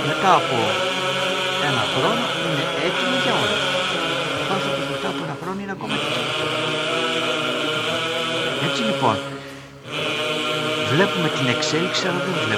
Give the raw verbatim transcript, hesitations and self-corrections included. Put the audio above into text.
μετά από ένα χρόνο είναι έτοιμοι για όλους. Ο άνθρωπος μετά από ένα χρόνο είναι ακόμα έτοιμος. Έτσι λοιπόν, βλέπουμε την εξέλιξη, αλλά δεν βλέπουμε